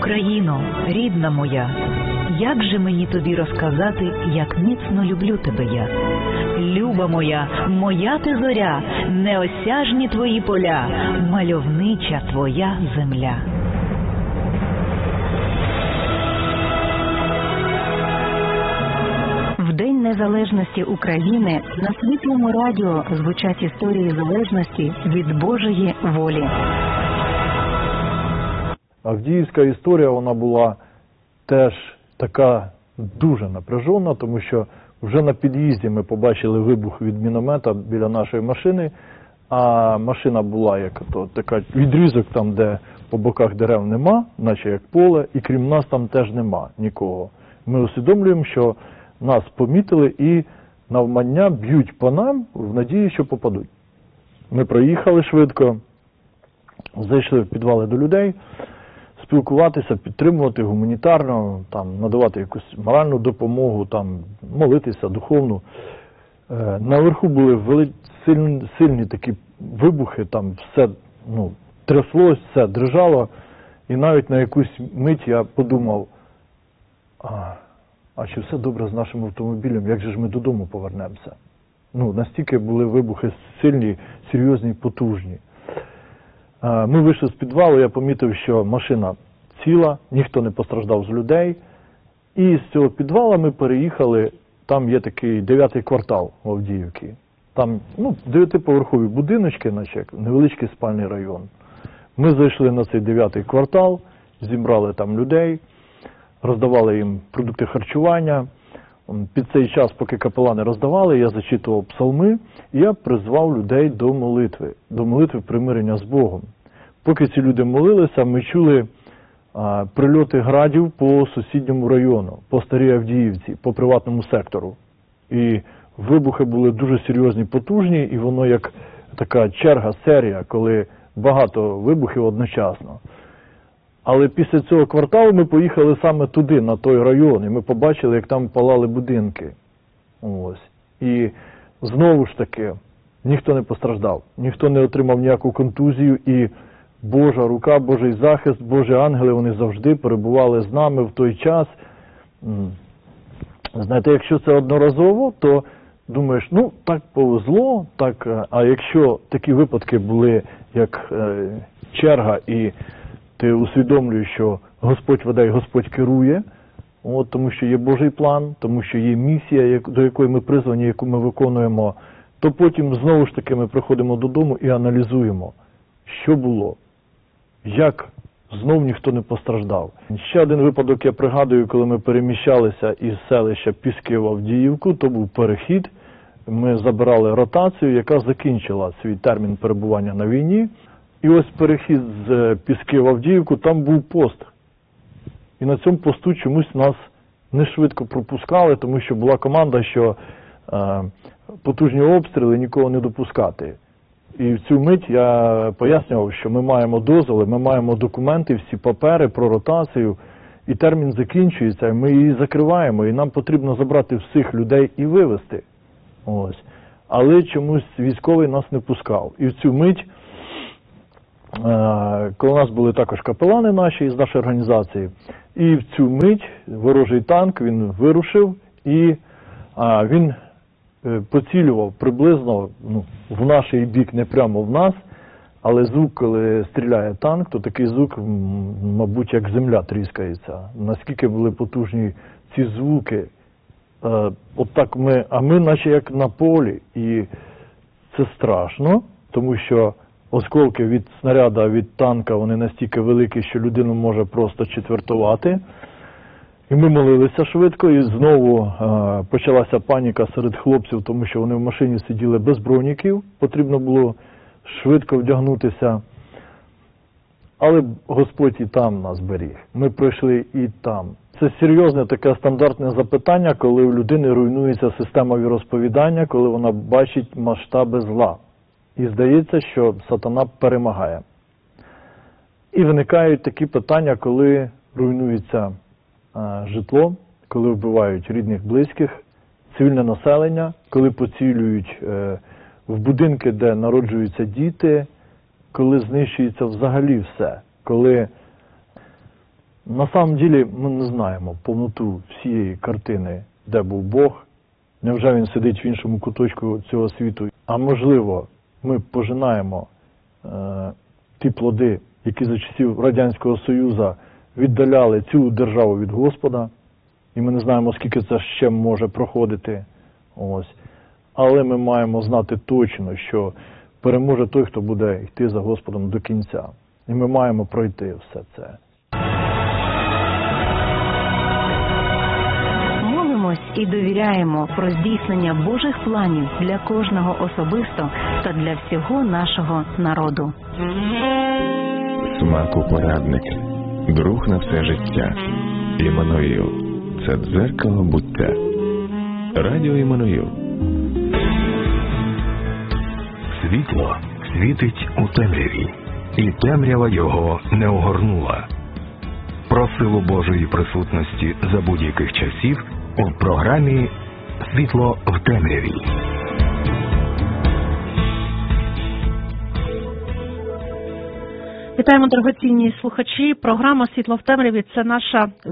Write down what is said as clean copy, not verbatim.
Україно, рідна моя, як же мені тобі розказати, як міцно люблю тебе я? Люба моя, моя ти зоря, неосяжні твої поля, мальовнича твоя земля. В День Незалежності України на Світлому радіо звучать історії залежності від Божої волі. Авдіївська історія, вона була теж така дуже напряжена, тому що вже на під'їзді ми побачили вибух від міномета біля нашої машини, а машина була як така відрізок там, де по боках дерев нема, наче як поле, і крім нас там теж нема нікого. Ми усвідомлюємо, що нас помітили і навмання б'ють по нам в надії, що попадуть. Ми проїхали швидко, зайшли в підвали до людей, спілкуватися, підтримувати гуманітарно, там, надавати якусь моральну допомогу, там, молитися духовну. Наверху були сильні такі вибухи, там все тряслось, все дрижало. І навіть на якусь мить я подумав, а чи все добре з нашим автомобілем, як же ж ми додому повернемося? Настільки були вибухи сильні, серйозні, потужні. Ми вийшли з підвалу, я помітив, що машина ціла, ніхто не постраждав з людей. І з цього підвала ми переїхали, там є такий 9-й квартал в Авдіївці. Там 9-поверхові будиночки, наче як невеличкий спальний район. Ми зайшли на цей 9-й квартал, зібрали там людей, роздавали їм продукти харчування. Під цей час, поки капелани роздавали, я зачитував псалми, і я призвав людей до молитви примирення з Богом. Поки ці люди молилися, ми чули прильоти градів по сусідньому району, по Старій Авдіївці, по приватному сектору. І вибухи були дуже серйозні, потужні, і воно як така черга, серія, коли багато вибухів одночасно. Але після цього кварталу ми поїхали саме туди, на той район, і ми побачили, як там палали будинки. Ось. І знову ж таки, ніхто не постраждав, ніхто не отримав ніяку контузію, і Божа рука, Божий захист, Божі ангели, вони завжди перебували з нами в той час. Знаєте, якщо це одноразово, то думаєш, так повезло, так, а якщо такі випадки були, як черга, і ти усвідомлюєш, що Господь веде і Господь керує, тому що є Божий план, тому що є місія, до якої ми призвані, яку ми виконуємо, то потім знову ж таки ми приходимо додому і аналізуємо, що було, як знов ніхто не постраждав. Ще один випадок я пригадую, коли ми переміщалися із селища Піски в Авдіївку, то був перехід, ми забирали ротацію, яка закінчила свій термін перебування на війні. І ось перехід з Піски в Авдіївку, там був пост. І на цьому посту чомусь нас не швидко пропускали, тому що була команда, що потужні обстріли нікого не допускати. І в цю мить я пояснював, що ми маємо дозволи, ми маємо документи, всі папери про ротацію, і термін закінчується, і ми її закриваємо, і нам потрібно забрати всіх людей і вивезти. Ось. Але чомусь військовий нас не пускав. І в цю мить, коли у нас були також капелани наші з нашої організації, і в цю мить ворожий танк, він вирушив, і він поцілював приблизно в наш бік, не прямо в нас, але звук, коли стріляє танк, то такий звук, мабуть, як земля тріскається. Наскільки були потужні ці звуки. Ми наче як на полі, і це страшно, тому що осколки від снаряда, від танка, вони настільки великі, що людину може просто четвертувати. І ми молилися швидко, і знову почалася паніка серед хлопців, тому що вони в машині сиділи без броніків, потрібно було швидко вдягнутися. Але Господь і там нас беріг. Ми пройшли і там. Це серйозне таке стандартне запитання, коли у людини руйнується система віросповідання, коли вона бачить масштаби зла. І здається, що сатана перемагає. І виникають такі питання, коли руйнується житло, коли вбивають рідних, близьких, цивільне населення, коли поцілюють в будинки, де народжуються діти, коли знищується взагалі все, коли На самом ділі ми не знаємо повноту всієї картини, де був Бог, невже він сидить в іншому куточку цього світу. А можливо, ми пожинаємо ті плоди, які за часів Радянського Союзу віддаляли цю державу від Господа, і ми не знаємо, скільки це ще може проходити. Ось. Але ми маємо знати точно, що переможе той, хто буде йти за Господом до кінця. І ми маємо пройти все це. Молимось і довіряємо про здійснення Божих планів для кожного особисто та для всього нашого народу. Смаку порадник, друг на все життя. Іммануїл – це дзеркало буття. Радіо Іммануїл. Світло світить у темряві, і темрява його не огорнула. Про силу Божої присутності за будь-яких часів у програмі «Світло в темряві». Вітаємо, дорогоцінні слухачі. Програма «Світло в темряві» – це наша